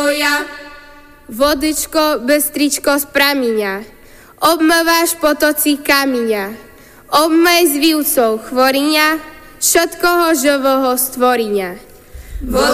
pokoja. Vodičko, bestričko z pramíňa, obmývaš potoci kamiňa, obmej z vívcov chvoriňa, všetkoho živého stvoriňa.